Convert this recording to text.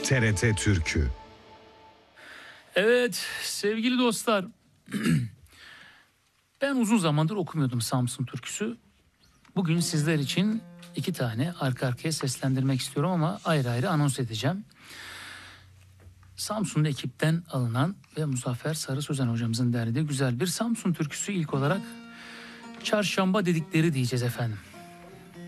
TRT Türkü. Evet sevgili dostlar, ben uzun zamandır okumuyordum Samsun türküsü. Bugün sizler için 2 tane arka arkaya seslendirmek istiyorum ama ayrı ayrı anons edeceğim. Samsun'da ekipten alınan ve Muzaffer Sarı Sözen hocamızın derdiği güzel bir Samsun türküsü. İlk olarak Çarşamba dedikleri diyeceğiz efendim.